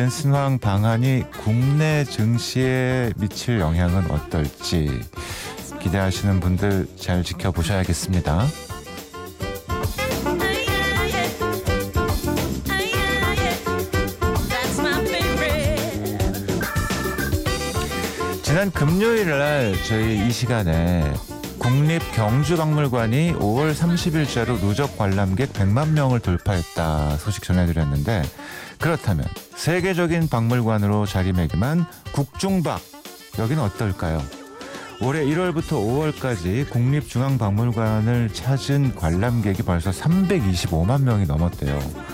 단순황 방한이 국내 증시에 미칠 영향은 어떨지 기대하시는 분들 잘 지켜보셔야겠습니다. 지난 금요일날 저희 이 시간에 국립경주박물관이 5월 30일자로 누적 관람객 100만 명을 돌파했다 소식 전해드렸는데, 그렇다면 세계적인 박물관으로 자리매김한 국중박, 여기는 어떨까요? 올해 1월부터 5월까지 국립중앙박물관을 찾은 관람객이 벌써 325만 명이 넘었대요.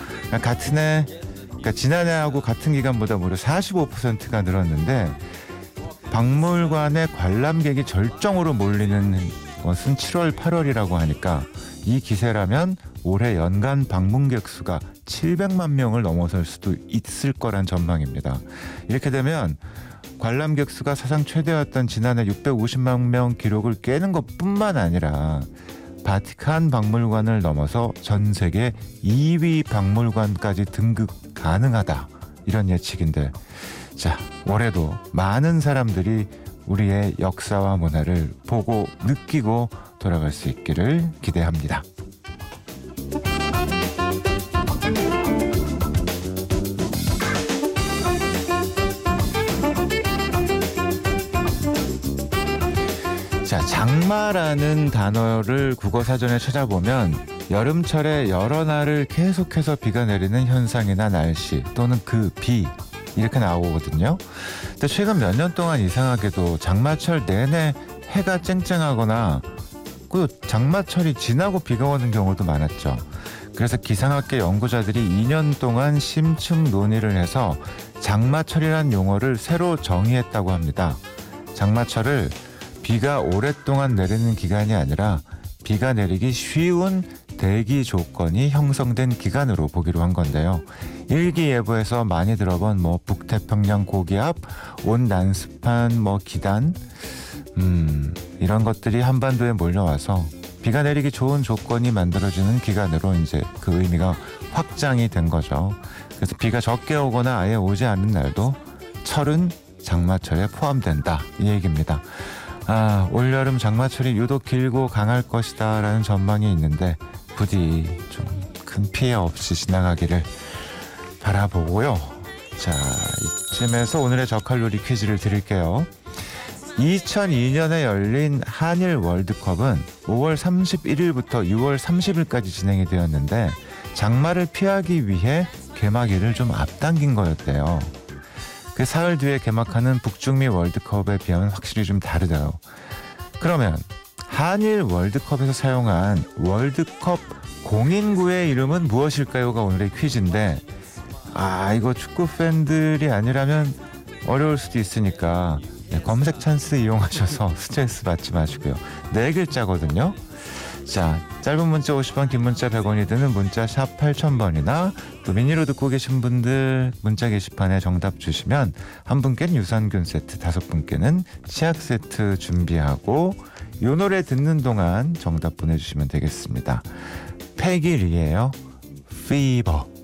그러니까 지난해하고 같은 기간보다 무려 45%가 늘었는데, 박물관에 관람객이 절정으로 몰리는 것은 7월, 8월이라고 하니까 이 기세라면 올해 연간 방문객 수가 700만 명을 넘어설 수도 있을 거란 전망입니다. 이렇게 되면 관람객 수가 사상 최대였던 지난해 650만 명 기록을 깨는 것뿐만 아니라 바티칸 박물관을 넘어서 전 세계 2위 박물관까지 등극 가능하다, 이런 예측인데, 자, 올해도 많은 사람들이 우리의 역사와 문화를 보고 느끼고 돌아갈 수 있기를 기대합니다. 자, 장마라는 단어를 국어사전에 찾아보면 여름철에 여러 날을 계속해서 비가 내리는 현상이나 날씨 또는 그 비, 이렇게 나오거든요. 근데 최근 몇 년 동안 이상하게도 장마철 내내 해가 쨍쨍하거나 그 장마철이 지나고 비가 오는 경우도 많았죠. 그래서 기상학계 연구자들이 2년 동안 심층 논의를 해서 장마철이란 용어를 새로 정의했다고 합니다. 장마철을 비가 오랫동안 내리는 기간이 아니라 비가 내리기 쉬운 대기 조건이 형성된 기간으로 보기로 한 건데요. 일기예보에서 많이 들어본 북태평양 고기압, 온난습한 기단, 이런 것들이 한반도에 몰려와서 비가 내리기 좋은 조건이 만들어지는 기간으로 이제 그 의미가 확장이 된 거죠. 그래서 비가 적게 오거나 아예 오지 않는 날도 철은 장마철에 포함된다, 이 얘기입니다. 올여름 장마철이 유독 길고 강할 것이다 라는 전망이 있는데 부디 좀 큰 피해 없이 지나가기를 바라보고요. 자, 이쯤에서 오늘의 저칼로리 퀴즈를 드릴게요. 2002년에 열린 한일 월드컵은 5월 31일부터 6월 30일까지 진행이 되었는데 장마를 피하기 위해 개막일을 좀 앞당긴 거였대요. 그 사흘 뒤에 개막하는 북중미 월드컵에 비하면 확실히 좀 다르대요. 그러면 한일 월드컵에서 사용한 월드컵 공인구의 이름은 무엇일까요가 오늘의 퀴즈인데, 이거 축구 팬들이 아니라면 어려울 수도 있으니까 검색 찬스 이용하셔서 스트레스 받지 마시고요. 4글자거든요. 자, 짧은 문자 50원, 긴 문자 100원이 드는 문자 샵 8000번이나 또 미니로 듣고 계신 분들 문자 게시판에 정답 주시면 한 분께는 유산균 세트, 5분께는 치약 세트 준비하고 이 노래 듣는 동안 정답 보내주시면 되겠습니다. 패기리예요. 피버.